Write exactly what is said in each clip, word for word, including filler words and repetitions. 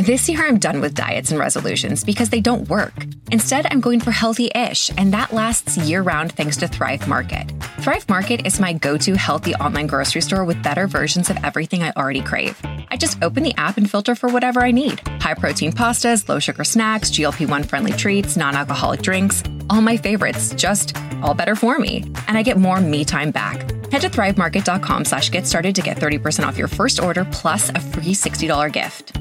This year I'm done with diets and resolutions because they don't work. Instead, I'm going for healthy-ish, and that lasts year-round thanks to Thrive Market. Thrive Market is my go-to healthy online grocery store with better versions of everything I already crave. I just open the app and filter for whatever I need. High-protein pastas, low-sugar snacks, G L P one friendly treats, non-alcoholic drinks. All my favorites, just all better for me. And I get more me time back. Head to thrivemarket.com slash get started to get thirty percent off your first order plus a free sixty dollars gift.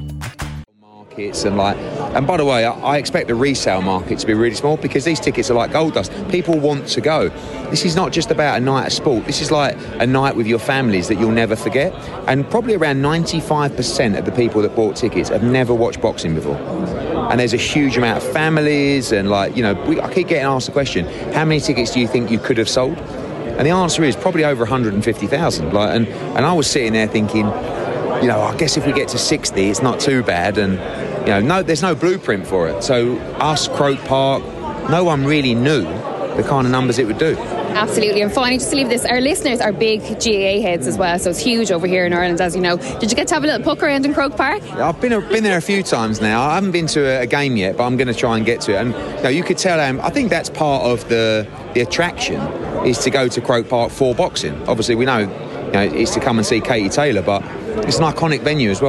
And like, and by the way, I, I expect the resale market to be really small because these tickets are like gold dust. People want to go. This is not just about a night of sport. This is like a night with your families that you'll never forget. And probably around ninety-five percent of the people that bought tickets have never watched boxing before. And there's a huge amount of families and like, you know, we, I keep getting asked the question, how many tickets do you think you could have sold? And the answer is probably over one hundred fifty thousand. Like, and, and I was sitting there thinking, you know, I guess if we get to sixty, it's not too bad. And, you know, no, there's no blueprint for it. So us, Croke Park, no one really knew the kind of numbers it would do. Absolutely. And finally, just to leave this, our listeners are big G A A heads as well, so it's huge over here in Ireland, as you know. Did you get to have a little puck around in Croke Park? I've been been there a few times now. I haven't been to a, a game yet, but I'm going to try and get to it. And you know, you could tell, um, I think that's part of the the attraction is to go to Croke Park for boxing. Obviously, we know, you know it's to come and see Katie Taylor, but it's an iconic venue as well.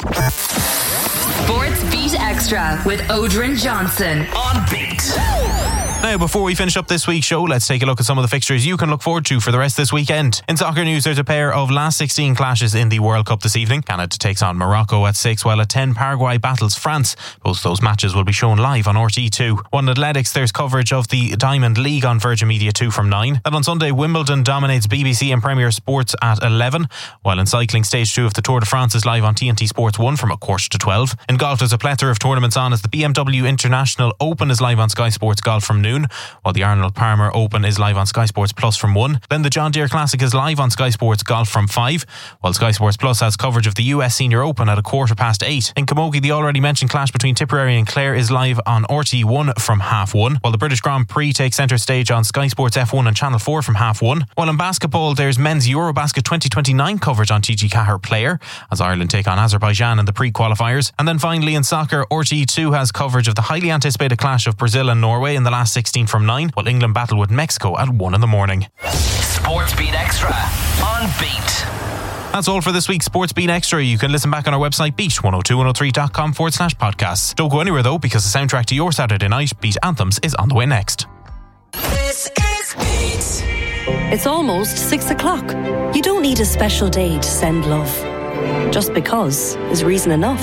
Sports Beat Extra with Odrin Johnson on Beat. Now, before we finish up this week's show, let's take a look at some of the fixtures you can look forward to for the rest of this weekend. In soccer news, there's a pair of last sixteen clashes in the World Cup this evening. Canada takes on Morocco at six, while at ten, Paraguay battles France. Both those matches will be shown live on R T E two. One athletics, there's coverage of the Diamond League on Virgin Media two from nine. Then on Sunday, Wimbledon dominates B B C and Premier Sports at eleven, while in cycling, stage two of the Tour de France is live on T N T Sports one from a quarter to twelve. In golf, there's a plethora of tournaments on as the B M W International Open is live on Sky Sports Golf from noon, while the Arnold Palmer Open is live on Sky Sports Plus from one. Then the John Deere Classic is live on Sky Sports Golf from five, while Sky Sports Plus has coverage of the U S Senior Open at a quarter past eight. In Camogie, the already mentioned clash between Tipperary and Clare is live on R T E one from half one, while the British Grand Prix takes centre stage on Sky Sports F one and Channel four from half one. While in basketball, there's men's Eurobasket twenty twenty-nine coverage on T G Cahir Player as Ireland take on Azerbaijan in the pre-qualifiers. And then finally in soccer, R T E two has coverage of the highly anticipated clash of Brazil and Norway in the last sixteen from nine, while England battle with Mexico at one in the morning. Sports Beat Extra on Beat. That's all for this week's Sports Beat Extra. You can listen back on our website, beat one oh two one oh three dot com forward slash podcasts. Don't go anywhere though, because the soundtrack to your Saturday night, Beat Anthems, is on the way next. This is Beat. It's almost six o'clock. You don't need a special day to send love. Just because is reason enough.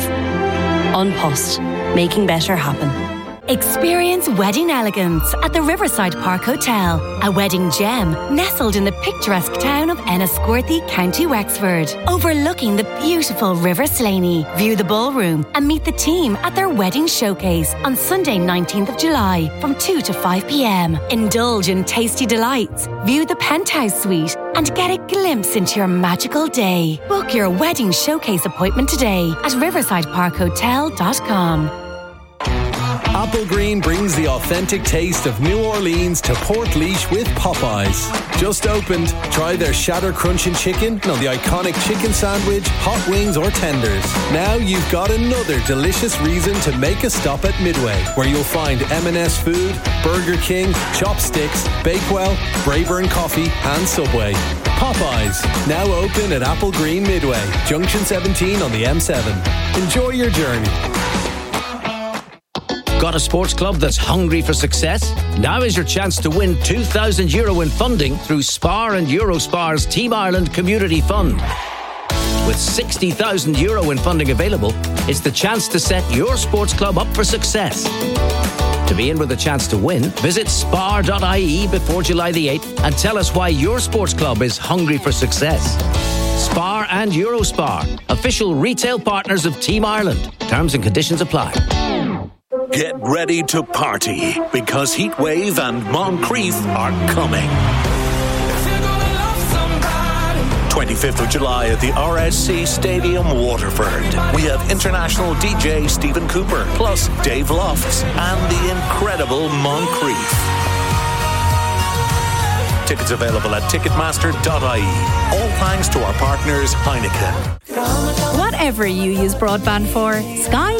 An Post, making better happen. Experience wedding elegance at the Riverside Park Hotel, a wedding gem nestled in the picturesque town of Enniscorthy, County Wexford, overlooking the beautiful River Slaney. View the ballroom and meet the team at their wedding showcase on Sunday nineteenth of July from two to five p.m. Indulge in tasty delights, view the penthouse suite and get a glimpse into your magical day. Book your wedding showcase appointment today at riverside park hotel dot com. Apple Green brings the authentic taste of New Orleans to Portlaoise with Popeyes. Just opened, try their shatter crunching chicken on the iconic chicken sandwich, hot wings or tenders. Now you've got another delicious reason to make a stop at Midway, where you'll find M and S Food, Burger King, Chopsticks, Bakewell, Braeburn Coffee and Subway. Popeyes, now open at Apple Green Midway, Junction seventeen on the M seven. Enjoy your journey. Got a sports club that's hungry for success? Now is your chance to win two thousand euro in funding through Spar and Eurospar's Team Ireland Community Fund. With sixty thousand euro in funding available, it's the chance to set your sports club up for success. To be in with a chance to win, visit spar dot I E before July the eighth and tell us why your sports club is hungry for success. Spar and Eurospar, official retail partners of Team Ireland. Terms and conditions apply. Get ready to party, because Heatwave and Moncrief are coming. twenty-fifth of July at the R S C Stadium, Waterford. We have international D J Stephen Cooper, plus Dave Lofts and the incredible Moncrief. Tickets available at ticketmaster dot I E. All thanks to our partners Heineken. Whatever you use broadband for, Sky